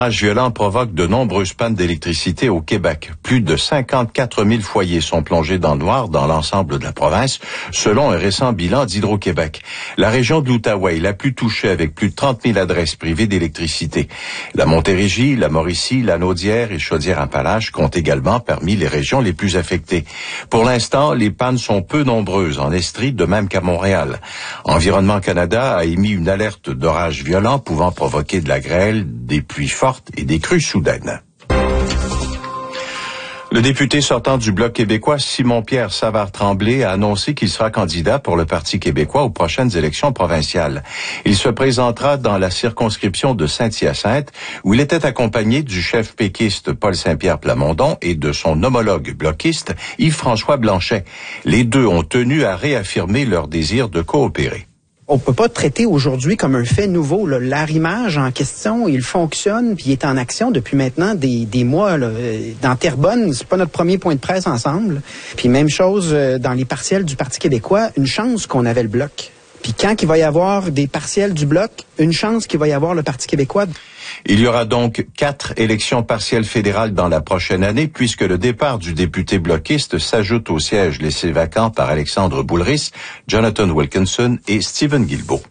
Violent provoque de nombreuses pannes d'électricité au Québec. Plus de 54 000 foyers sont plongés dans le noir dans l'ensemble de la province, selon un récent bilan d'Hydro-Québec. La région de l'Outaouais est la plus touchée avec plus de 30 000 adresses privées d'électricité. La Montérégie, la Mauricie, la Naudière et Chaudière-Appalaches comptent également parmi les régions les plus affectées. Pour l'instant, les pannes sont peu nombreuses en Estrie, de même qu'à Montréal. Environnement Canada a émis une alerte d'orage violent pouvant provoquer de la grêle, des pluies fortes et des crues soudaines. Le député sortant du Bloc québécois, Simon-Pierre Savard-Tremblay, a annoncé qu'il sera candidat pour le Parti québécois aux prochaines élections provinciales. Il se présentera dans la circonscription de Saint-Hyacinthe, où il était accompagné du chef péquiste Paul Saint-Pierre Plamondon et de son homologue bloquiste Yves-François Blanchet. Les deux ont tenu à réaffirmer leur désir de coopérer. On peut pas traiter aujourd'hui comme un fait nouveau. L'arrimage en question, il fonctionne puis il est en action depuis maintenant des mois. Dans Terrebonne, c'est pas notre premier point de presse ensemble. Puis même chose dans les partiels du Parti québécois, une chance qu'on avait le Bloc. Puis quand il va y avoir des partiels du Bloc, une chance qu'il va y avoir le Parti québécois. Il y aura donc 4 élections partielles fédérales dans la prochaine année, puisque le départ du député bloquiste s'ajoute au siège laissé vacant par Alexandre Boulris, Jonathan Wilkinson et Stephen Guilbeault.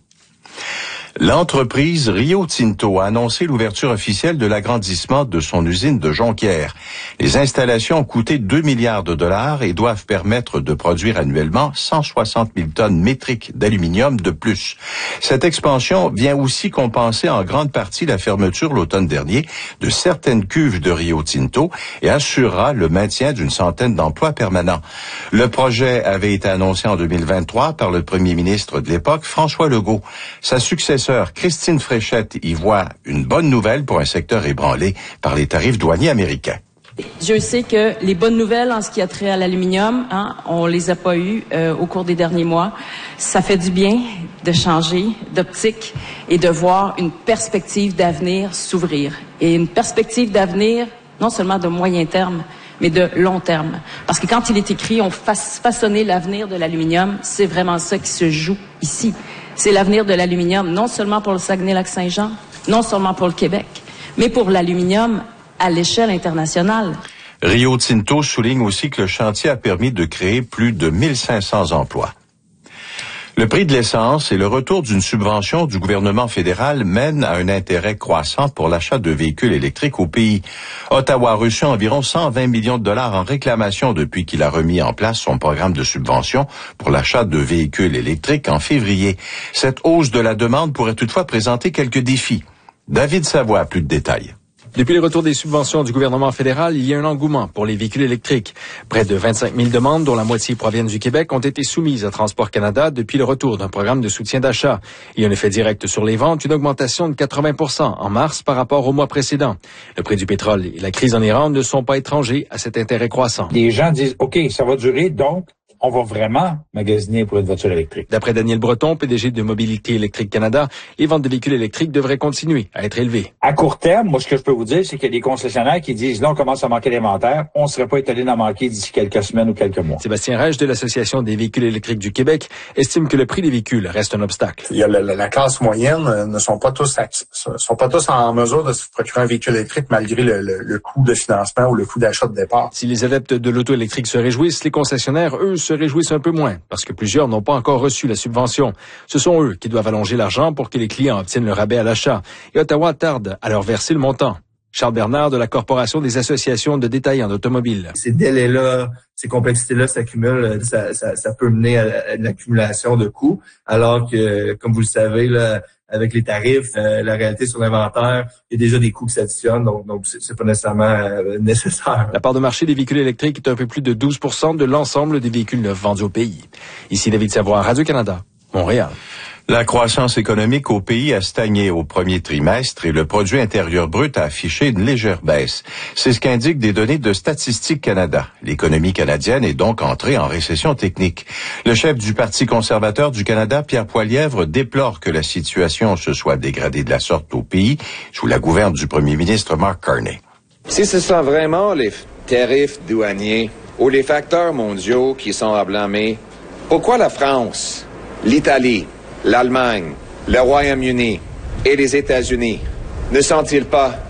L'entreprise Rio Tinto a annoncé l'ouverture officielle de l'agrandissement de son usine de Jonquière. Les installations ont coûté 2 milliards de dollars et doivent permettre de produire annuellement 160 000 tonnes métriques d'aluminium de plus. Cette expansion vient aussi compenser en grande partie la fermeture l'automne dernier de certaines cuves de Rio Tinto et assurera le maintien d'une centaine d'emplois permanents. Le projet avait été annoncé en 2023 par le premier ministre de l'époque, François Legault. Sa successeur, Christine Fréchette, y voit une bonne nouvelle pour un secteur ébranlé par les tarifs douaniers américains. Je sais que les bonnes nouvelles en ce qui a trait à l'aluminium, on les a pas eues au cours des derniers mois. Ça fait du bien de changer d'optique et de voir une perspective d'avenir s'ouvrir. Et une perspective d'avenir, non seulement de moyen terme, mais de long terme. Parce que quand il est écrit, on façonner l'avenir de l'aluminium, c'est vraiment ça qui se joue ici. C'est l'avenir de l'aluminium, non seulement pour le Saguenay-Lac-Saint-Jean, non seulement pour le Québec, mais pour l'aluminium à l'échelle internationale. Rio Tinto souligne aussi que le chantier a permis de créer plus de 1500 emplois. Le prix de l'essence et le retour d'une subvention du gouvernement fédéral mènent à un intérêt croissant pour l'achat de véhicules électriques au pays. Ottawa a reçu environ 120 millions de dollars en réclamation depuis qu'il a remis en place son programme de subvention pour l'achat de véhicules électriques en février. Cette hausse de la demande pourrait toutefois présenter quelques défis. David Savoie a plus de détails. Depuis le retour des subventions du gouvernement fédéral, il y a un engouement pour les véhicules électriques. Près de 25 000 demandes, dont la moitié proviennent du Québec, ont été soumises à Transport Canada depuis le retour d'un programme de soutien d'achat. Il y a un effet direct sur les ventes, une augmentation de 80 % en mars par rapport au mois précédent. Le prix du pétrole et la crise en Iran ne sont pas étrangers à cet intérêt croissant. Les gens disent, OK, ça va durer, donc on va vraiment magasiner pour une voiture électrique. D'après Daniel Breton, PDG de Mobilité électrique Canada, les ventes de véhicules électriques devraient continuer à être élevées. À court terme, moi, ce que je peux vous dire, c'est qu'il y a des concessionnaires qui disent, là, on commence à manquer d'inventaire, on ne serait pas étonné d'en manquer d'ici quelques semaines ou quelques mois. Sébastien Rèche de l'Association des véhicules électriques du Québec estime que le prix des véhicules reste un obstacle. Il y a la classe moyenne ne sont pas tous en mesure de se procurer un véhicule électrique malgré le coût de financement ou le coût d'achat de départ. Si les adeptes de l'auto électrique se réjouissent, les concessionnaires, eux, se réjouissent un peu moins, parce que plusieurs n'ont pas encore reçu la subvention. Ce sont eux qui doivent allonger l'argent pour que les clients obtiennent le rabais à l'achat. Et Ottawa tarde à leur verser le montant. Charles Bernard de la Corporation des associations de détaillants d'automobiles. Ces délais-là, ces complexités-là s'accumulent, ça peut mener à une accumulation de coûts, alors que, comme vous le savez, là, avec les tarifs, la réalité sur l'inventaire, il y a déjà des coûts qui s'additionnent, donc c'est pas nécessairement nécessaire. La part de marché des véhicules électriques est un peu plus de 12 % de l'ensemble des véhicules neufs vendus au pays. Ici David Savoie, Radio-Canada, Montréal. La croissance économique au pays a stagné au premier trimestre et le produit intérieur brut a affiché une légère baisse. C'est ce qu'indiquent des données de Statistique Canada. L'économie canadienne est donc entrée en récession technique. Le chef du Parti conservateur du Canada, Pierre Poilievre, déplore que la situation se soit dégradée de la sorte au pays sous la gouverne du premier ministre Mark Carney. Si ce sont vraiment les tarifs douaniers ou les facteurs mondiaux qui sont à blâmer, pourquoi la France, l'Italie, l'Allemagne, le Royaume-Uni et les États-Unis ne sont-ils pas